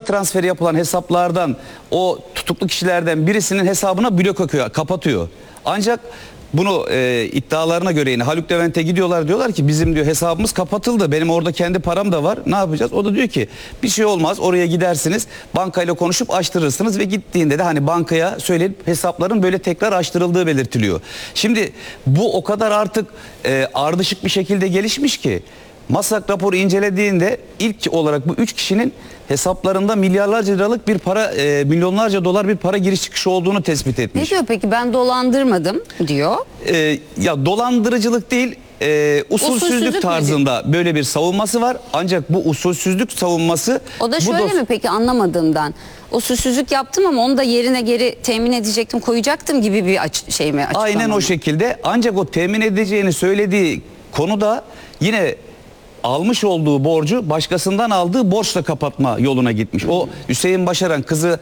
transferi yapılan hesaplardan o tutuklu kişilerden birisinin hesabına blok kapatıyor. Ancak bunu iddialarına göre yine Haluk Levent'e gidiyorlar, diyorlar ki bizim diyor hesabımız kapatıldı. Benim orada kendi param da var. Ne yapacağız? O da diyor ki bir şey olmaz, oraya gidersiniz. Bankayla konuşup açtırırsınız ve gittiğinde de hani bankaya söyleyip hesapların böyle tekrar açtırıldığı belirtiliyor. Şimdi bu o kadar artık ardışık bir şekilde gelişmiş ki Maslak raporu incelediğinde ilk olarak bu 3 kişinin hesaplarında milyarlarca liralık bir para, milyonlarca dolar bir para giriş çıkışı olduğunu tespit etmiş. Ne diyor peki? Ben dolandırmadım diyor. Ya dolandırıcılık değil, usulsüzlük tarzında böyle bir savunması var. Ancak bu usulsüzlük savunması... O da şöyle mi peki, anlamadığımdan? Usulsüzlük yaptım ama onu da yerine geri temin edecektim, koyacaktım gibi bir şey mi? Aynen o şekilde. Ancak o temin edeceğini söylediği konuda yine almış olduğu borcu başkasından aldığı borçla kapatma yoluna gitmiş. O Hüseyin Başaran, kızı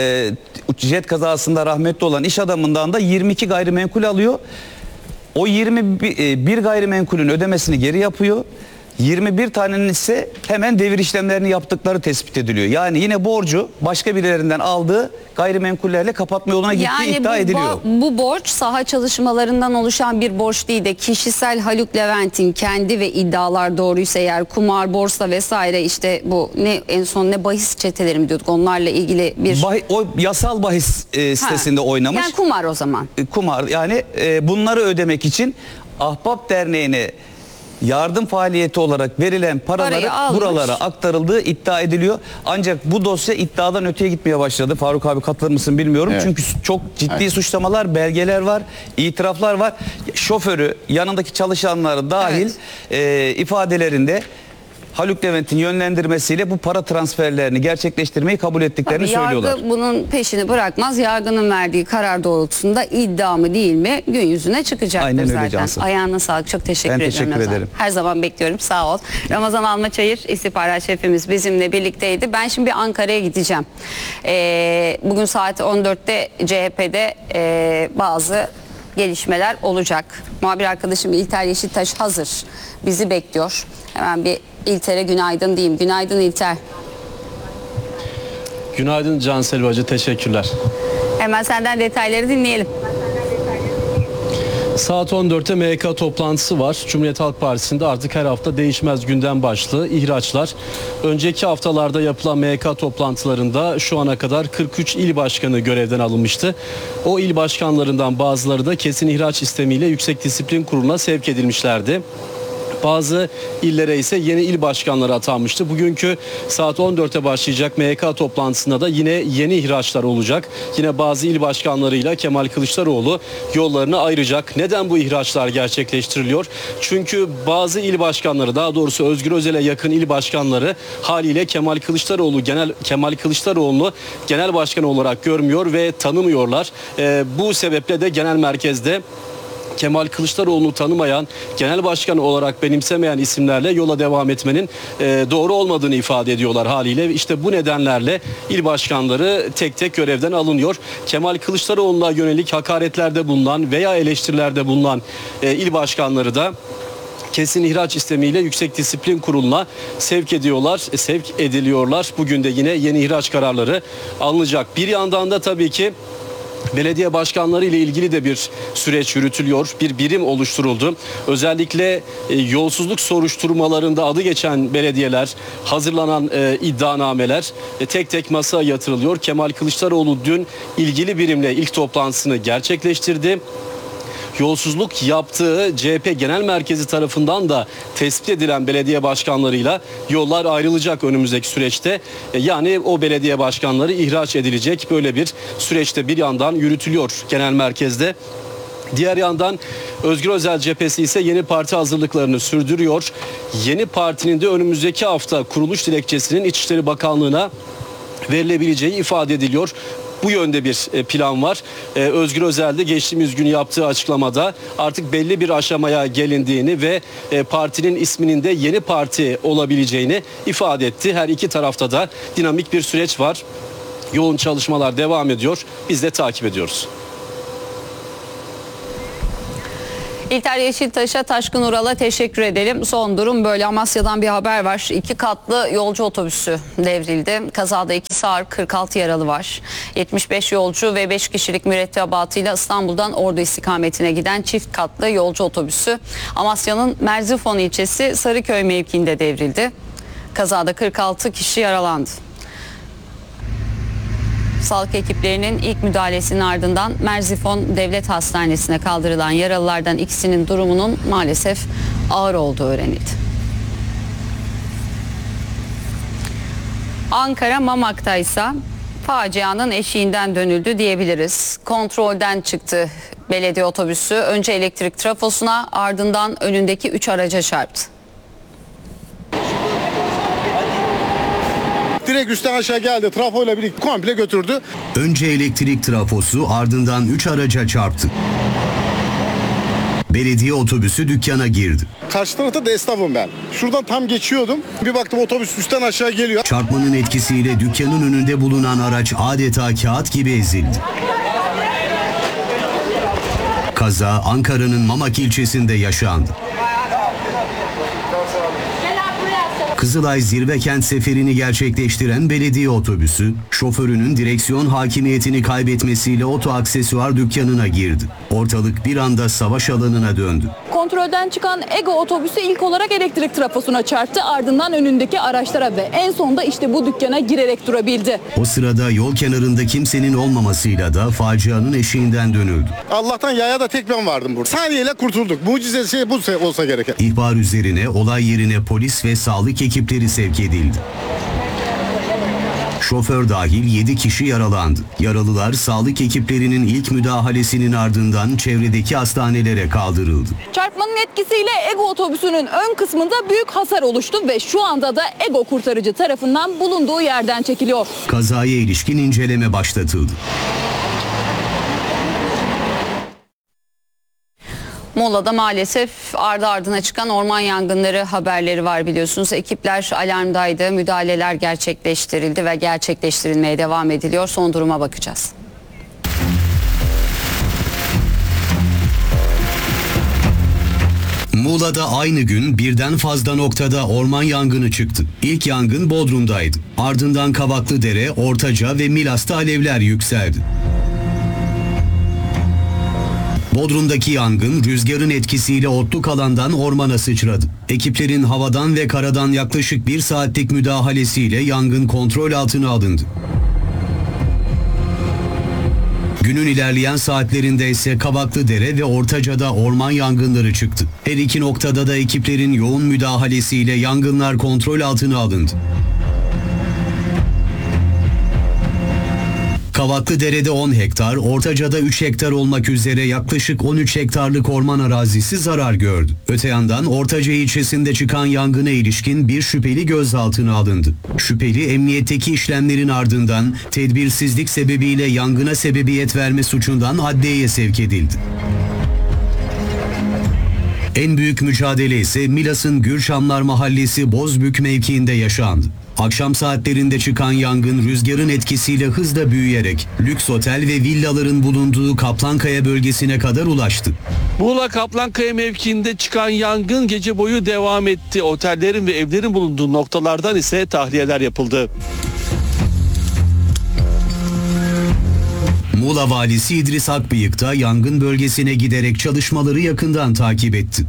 jet kazasında rahmetli olan iş adamından da 22 gayrimenkul alıyor. O 21 gayrimenkulün ödemesini geri yapıyor. 21 tanenin ise hemen devir işlemlerini yaptıkları tespit ediliyor. Yani yine borcu başka birilerinden aldığı gayrimenkullerle kapatma yoluna gittiği iddia ediliyor. Bu borç saha çalışmalarından oluşan bir borç değil de kişisel Haluk Levent'in kendi ve iddialar doğruysa eğer kumar, borsa vesaire, işte bu ne en son ne bahis çeteleri mi diyorduk, onlarla ilgili bir... O yasal bahis sitesinde oynamış. Yani kumar o zaman. Kumar yani bunları ödemek için Ahbap Derneği'ne yardım faaliyeti olarak verilen paraları buralara aktarıldığı iddia ediliyor. Ancak bu dosya iddiadan öteye gitmeye başladı. Faruk abi katılır mısın bilmiyorum. Evet. Çünkü çok ciddi suçlamalar, belgeler var, itiraflar var. Şoförü, yanındaki çalışanları dahil ifadelerinde Haluk Levent'in yönlendirmesiyle bu para transferlerini gerçekleştirmeyi kabul ettiklerini söylüyorlar. Yargı bunun peşini bırakmaz. Yargının verdiği karar doğrultusunda iddia mı değil mi gün yüzüne çıkacaktır. Aynen öyle zaten. Cansın. Ayağına sağlık. Çok teşekkür ederim. Ben teşekkür ederim. Her zaman bekliyorum. Sağ ol. Ramazan Almaçayır istihbarat şefimiz bizimle birlikteydi. Ben şimdi bir Ankara'ya gideceğim. Bugün saat 14'te CHP'de bazı gelişmeler olacak. Muhabir arkadaşım İlter Yeşiltaş hazır. Bizi bekliyor. Hemen bir İlter'e günaydın diyeyim. Günaydın İlter. Günaydın Cansel Bacı, teşekkürler. Hemen senden detayları dinleyelim. Saat 14'te MYK toplantısı var. Cumhuriyet Halk Partisi'nde artık her hafta değişmez gündem başlığı ihraçlar. Önceki haftalarda yapılan MYK toplantılarında şu ana kadar 43 il başkanı görevden alınmıştı. O il başkanlarından bazıları da kesin ihraç istemiyle Yüksek Disiplin Kurulu'na sevk edilmişlerdi. Bazı illere ise yeni il başkanları atanmıştı. Bugünkü saat 14'te başlayacak MYK toplantısında da yine yeni ihraçlar olacak. Yine bazı il başkanlarıyla Kemal Kılıçdaroğlu yollarını ayıracak. Neden bu ihraçlar gerçekleştiriliyor? Çünkü bazı il başkanları, daha doğrusu Özgür Özel'e yakın il başkanları haliyle Kemal Kılıçdaroğlu'nu genel başkan olarak görmüyor ve tanımıyorlar. Bu sebeple de genel merkezde Kemal Kılıçdaroğlu'nu tanımayan, genel başkan olarak benimsemeyen isimlerle yola devam etmenin doğru olmadığını ifade ediyorlar haliyle. İşte bu nedenlerle il başkanları tek tek görevden alınıyor. Kemal Kılıçdaroğlu'na yönelik hakaretlerde bulunan veya eleştirilerde bulunan il başkanları da kesin ihraç istemiyle Yüksek Disiplin Kurulu'na sevk ediliyorlar. Bugün de yine yeni ihraç kararları alınacak. Bir yandan da tabii ki belediye başkanları ile ilgili de bir süreç yürütülüyor. Bir birim oluşturuldu. Özellikle yolsuzluk soruşturmalarında adı geçen belediyeler, hazırlanan iddianameler tek tek masaya yatırılıyor. Kemal Kılıçdaroğlu dün ilgili birimle ilk toplantısını gerçekleştirdi. Yolsuzluk yaptığı CHP Genel Merkezi tarafından da tespit edilen belediye başkanlarıyla yollar ayrılacak önümüzdeki süreçte. Yani o belediye başkanları ihraç edilecek. Böyle bir süreçte bir yandan yürütülüyor genel merkezde. Diğer yandan Özgür Özel cephesi ise yeni parti hazırlıklarını sürdürüyor. Yeni partinin de önümüzdeki hafta kuruluş dilekçesinin İçişleri Bakanlığı'na verilebileceği ifade ediliyor. Bu yönde bir plan var. Özgür Özel de geçtiğimiz gün yaptığı açıklamada artık belli bir aşamaya gelindiğini ve partinin isminin de yeni parti olabileceğini ifade etti. Her iki tarafta da dinamik bir süreç var. Yoğun çalışmalar devam ediyor. Biz de takip ediyoruz. İlter Yeşiltaş'a, Taşkın Ural'a teşekkür edelim. Son durum böyle. Amasya'dan bir haber var. 2 katlı yolcu otobüsü devrildi. Kazada 2 sağır, 46 yaralı var. 75 yolcu ve 5 kişilik mürettebatıyla İstanbul'dan Ordu istikametine giden çift katlı yolcu otobüsü Amasya'nın Merzifon ilçesi Sarıköy mevkiinde devrildi. Kazada 46 kişi yaralandı. Sağlık ekiplerinin ilk müdahalesinin ardından Merzifon Devlet Hastanesi'ne kaldırılan yaralılardan ikisinin durumunun maalesef ağır olduğu öğrenildi. Ankara Mamak'ta ise facianın eşiğinden dönüldü diyebiliriz. Kontrolden çıktı belediye otobüsü. Önce elektrik trafosuna, ardından önündeki 3 araca çarptı. Direkt üstten aşağı geldi. Trafoyla birlikte komple götürdü. Önce elektrik trafosu, ardından 3 araca çarptı. Belediye otobüsü dükkana girdi. Karşı tarafta da esnafım ben. Şuradan tam geçiyordum. Bir baktım otobüs üstten aşağı geliyor. Çarpmanın etkisiyle dükkanın önünde bulunan araç adeta kağıt gibi ezildi. Kaza Ankara'nın Mamak ilçesinde yaşandı. Kızılay Zirvekent seferini gerçekleştiren belediye otobüsü, şoförünün direksiyon hakimiyetini kaybetmesiyle oto aksesuar dükkanına girdi. Ortalık bir anda savaş alanına döndü. Kontrolden çıkan Ego otobüsü ilk olarak elektrik trafosuna çarptı, ardından önündeki araçlara ve en sonunda işte bu dükkana girerek durabildi. O sırada yol kenarında kimsenin olmamasıyla da facianın eşiğinden dönüldü. Allah'tan yaya da tek ben vardım burada. Saniyeyle kurtulduk. Mucize şey bu olsa gereken. İhbar üzerine olay yerine polis ve sağlık ekipleri sevk edildi. Şoför dahil 7 kişi yaralandı. Yaralılar sağlık ekiplerinin ilk müdahalesinin ardından çevredeki hastanelere kaldırıldı. Çarpmanın etkisiyle Ego otobüsünün ön kısmında büyük hasar oluştu ve şu anda da Ego kurtarıcı tarafından bulunduğu yerden çekiliyor. Kazaya ilişkin inceleme başlatıldı. Muğla'da maalesef ardı ardına çıkan orman yangınları haberleri var biliyorsunuz. Ekipler alarmdaydı, müdahaleler gerçekleştirildi ve gerçekleştirilmeye devam ediliyor. Son duruma bakacağız. Muğla'da aynı gün birden fazla noktada orman yangını çıktı. İlk yangın Bodrum'daydı. Ardından Kavaklıdere, Ortaca ve Milas'ta alevler yükseldi. Bodrum'daki yangın rüzgarın etkisiyle otluk alandan ormana sıçradı. Ekiplerin havadan ve karadan yaklaşık 1 saatlik müdahalesiyle yangın kontrol altına alındı. Günün ilerleyen saatlerinde ise Kavaklıdere ve Ortaca'da orman yangınları çıktı. Her iki noktada da ekiplerin yoğun müdahalesiyle yangınlar kontrol altına alındı. Kavaklıdere'de 10 hektar, Ortaca'da 3 hektar olmak üzere yaklaşık 13 hektarlık orman arazisi zarar gördü. Öte yandan Ortaca ilçesinde çıkan yangına ilişkin bir şüpheli gözaltına alındı. Şüpheli emniyetteki işlemlerin ardından tedbirsizlik sebebiyle yangına sebebiyet verme suçundan adliyeye sevk edildi. En büyük mücadele ise Milas'ın Gürçamlar Mahallesi Bozbük mevkiinde yaşandı. Akşam saatlerinde çıkan yangın rüzgarın etkisiyle hızla büyüyerek lüks otel ve villaların bulunduğu Kaplankaya bölgesine kadar ulaştı. Muğla Kaplankaya mevkiinde çıkan yangın gece boyu devam etti. Otellerin ve evlerin bulunduğu noktalardan ise tahliyeler yapıldı. Muğla Valisi İdris Akbıyık da yangın bölgesine giderek çalışmaları yakından takip etti.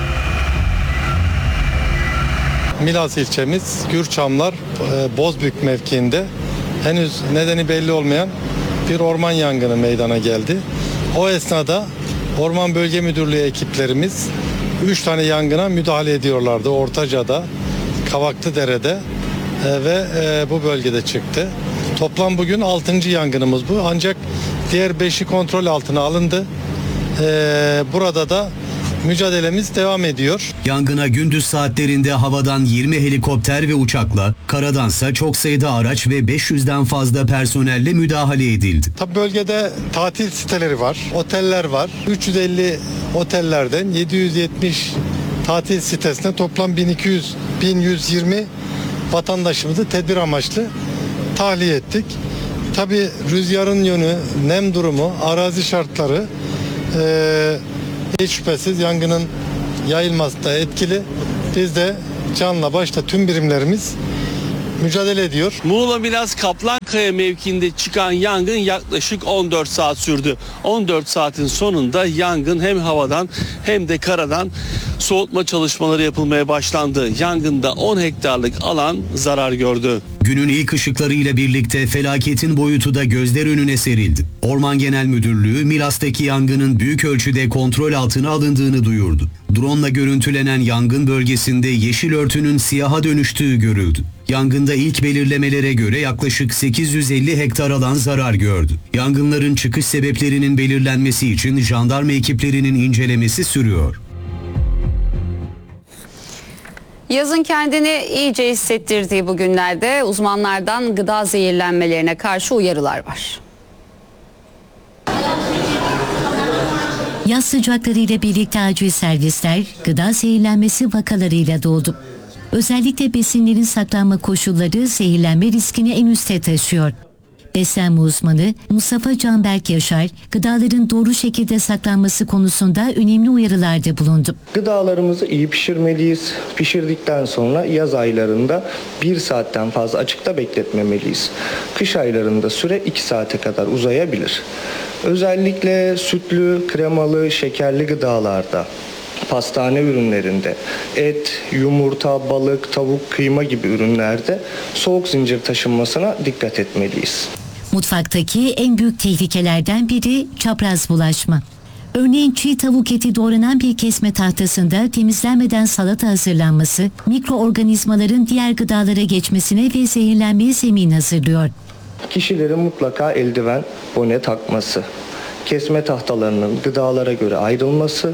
Milas ilçemiz Gürçamlar Bozbük mevkiinde henüz nedeni belli olmayan bir orman yangını meydana geldi. O esnada Orman Bölge Müdürlüğü ekiplerimiz 3 tane yangına müdahale ediyorlardı. Ortaca'da, Kavaklıdere'de ve bu bölgede çıktı. Toplam bugün 6. yangınımız bu. Ancak diğer 5'i kontrol altına alındı. Burada da mücadelemiz devam ediyor. Yangına gündüz saatlerinde havadan 20 helikopter ve uçakla, karadansa çok sayıda araç ve 500'den fazla personelle müdahale edildi. Tabii bölgede tatil siteleri var, oteller var. 350 otellerden 770 tatil sitesine toplam 1120 vatandaşımızı tedbir amaçlı tahliye ettik. Tabii rüzgarın yönü, nem durumu, arazi şartları Hiç şüphesiz yangının yayılması da etkili. Biz de canla başla tüm birimlerimiz mücadele ediyor. Muğla Milas Kaplankaya mevkiinde çıkan yangın yaklaşık 14 saat sürdü. 14 saatin sonunda yangın hem havadan hem de karadan soğutma çalışmaları yapılmaya başlandı. Yangında 10 hektarlık alan zarar gördü. Günün ilk ışıklarıyla birlikte felaketin boyutu da gözler önüne serildi. Orman Genel Müdürlüğü Milas'taki yangının büyük ölçüde kontrol altına alındığını duyurdu. Drone'la görüntülenen yangın bölgesinde yeşil örtünün siyaha dönüştüğü görüldü. Yangında ilk belirlemelere göre yaklaşık 850 hektar alan zarar gördü. Yangınların çıkış sebeplerinin belirlenmesi için jandarma ekiplerinin incelemesi sürüyor. Yazın kendini iyice hissettirdiği bu günlerde uzmanlardan gıda zehirlenmelerine karşı uyarılar var. Yaz sıcaklarıyla birlikte acil servisler gıda zehirlenmesi vakalarıyla doldu. Özellikle besinlerin saklanma koşulları zehirlenme riskini en üste taşıyor. Beslenme uzmanı Mustafa Canberk Yaşar, gıdaların doğru şekilde saklanması konusunda önemli uyarılarda bulundu. Gıdalarımızı iyi pişirmeliyiz. Pişirdikten sonra yaz aylarında 1 saatten fazla açıkta bekletmemeliyiz. Kış aylarında süre 2 saate kadar uzayabilir. Özellikle sütlü, kremalı, şekerli gıdalarda, pastane ürünlerinde, et, yumurta, balık, tavuk, kıyma gibi ürünlerde soğuk zincir taşınmasına dikkat etmeliyiz. Mutfaktaki en büyük tehlikelerden biri çapraz bulaşma. Örneğin çiğ tavuk eti doğranan bir kesme tahtasında temizlenmeden salata hazırlanması, mikroorganizmaların diğer gıdalara geçmesine ve zehirlenmeye zemin hazırlıyor. Kişilerin mutlaka eldiven, bone takması, kesme tahtalarının gıdalara göre ayrılması,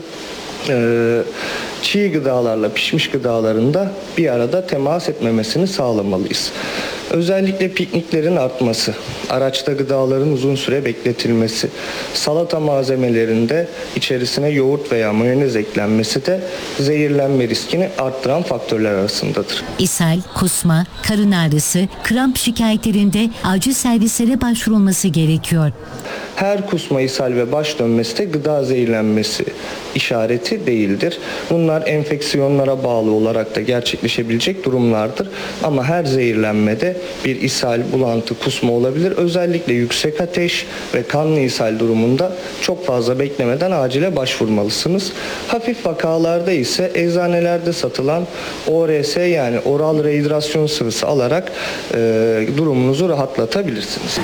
çiğ gıdalarla pişmiş gıdaların da bir arada temas etmemesini sağlamalıyız. Özellikle pikniklerin artması, araçta gıdaların uzun süre bekletilmesi, salata malzemelerinde içerisine yoğurt veya mayonez eklenmesi de zehirlenme riskini arttıran faktörler arasındadır. İshal, kusma, karın ağrısı, kramp şikayetlerinde acil servislere başvurulması gerekiyor. Her kusma, ishal ve baş dönmesi de gıda zehirlenmesi işareti değildir. Bunlar enfeksiyonlara bağlı olarak da gerçekleşebilecek durumlardır. Ama her zehirlenmede bir ishal, bulantı, kusma olabilir. Özellikle yüksek ateş ve kanlı ishal durumunda çok fazla beklemeden acile başvurmalısınız. Hafif vakalarda ise eczanelerde satılan ORS yani oral rehidrasyon sıvısı alarak durumunuzu rahatlatabilirsiniz.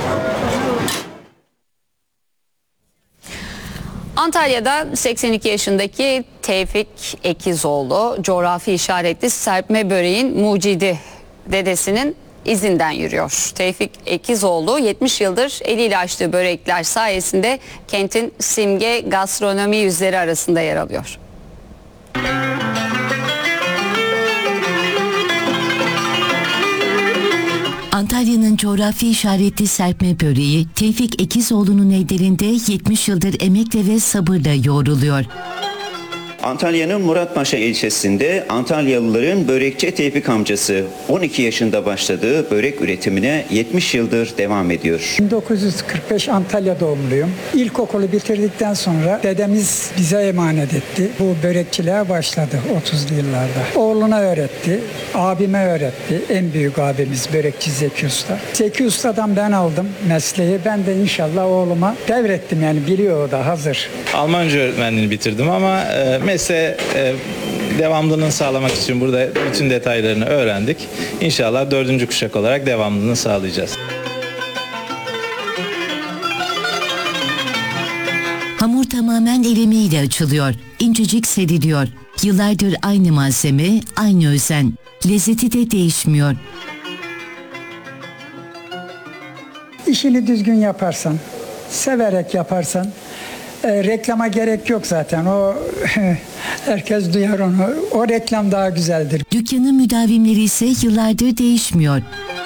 Antalya'da 82 yaşındaki Tevfik Ekizoğlu coğrafi işaretli serpme böreğin mucidi, dedesinin izinden yürüyor. Tevfik Ekizoğlu 70 yıldır eliyle açtığı börekler sayesinde kentin simge gastronomi yüzleri arasında yer alıyor. Antalya'nın coğrafi işaretli serpme böreği Tevfik Ekizoğlu'nun ellerinde 70 yıldır emekle ve sabırla yoğruluyor. Antalya'nın Muratpaşa ilçesinde Antalyalıların börekçi Tevfik amcası 12 yaşında başladığı börek üretimine 70 yıldır devam ediyor. 1945 Antalya doğumluyum. İlkokulu bitirdikten sonra dedemiz bize emanet etti. Bu börekçiliğe başladı 30'lu yıllarda. Oğluna öğretti, abime öğretti. En büyük abimiz börekçi Zeki Usta. Zeki Usta'dan ben aldım mesleği. Ben de inşallah oğluma devrettim, yani biliyor o da hazır. Almanca öğretmenliğini bitirdim ama mesleğe devamlılığını sağlamak için burada bütün detaylarını öğrendik. İnşallah 4. kuşak olarak devamlılığını sağlayacağız. Hamur tamamen el emeğiyle açılıyor, incecik seriliyor. Yıllardır aynı malzeme, aynı özen. Lezzeti de değişmiyor. İşini düzgün yaparsan, severek yaparsan, reklama gerek yok zaten. O herkes duyar onu. O reklam daha güzeldir. Dükkanın müdavimleri ise yıllardır değişmiyor.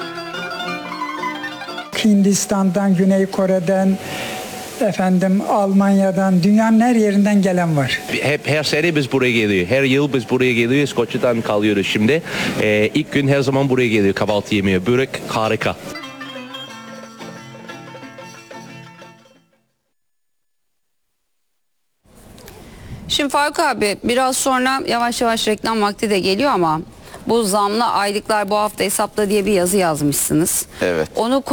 Hindistan'dan, Güney Kore'den, Almanya'dan, dünyanın her yerinden gelen var. Hep her sene biz buraya geliyor. Her yıl biz buraya geliyoruz. İskoçya'dan kalıyoruz şimdi. İlk gün her zaman buraya geliyor kahvaltı yemeği. Börek harika. Şimdi Faruk abi biraz sonra yavaş yavaş reklam vakti de geliyor ama bu zamlı aylıklar bu hafta hesapla diye bir yazı yazmışsınız. Evet. Onu